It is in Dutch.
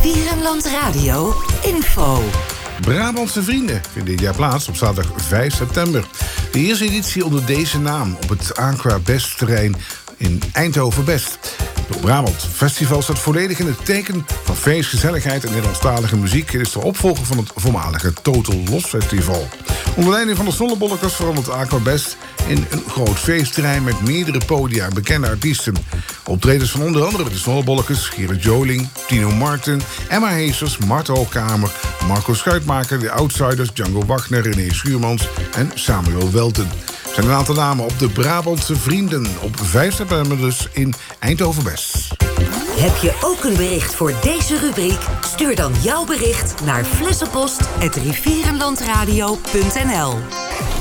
Rivierenland Radio info. Brabantse Vrienden vindt dit jaar plaats op zaterdag 5 september. De eerste editie onder deze naam op het Aqua Best terrein in Eindhoven-Best. Het Brabant Festival staat volledig in het teken van feest, gezelligheid en Nederlandstalige muziek. Het is de opvolger van het voormalige Total Loss Festival. Onder leiding van de Snollebollekers verandert Aqua Best in een groot feestterrein met meerdere podia en bekende artiesten. Optredens van onder andere de Snollebollekers, Gerrit Joling, Tino Martin, Emma Heesters, Marta Holkamer, Marco Schuitmaker, de Outsiders, Django Wagner, René Schuurmans en Samuel Welten. Er zijn een aantal namen op de Brabantse Vrienden op 5 september dus in Eindhoven-Best. Heb je ook een bericht voor deze rubriek? Stuur dan jouw bericht naar flessenpost@rivierenlandradio.nl.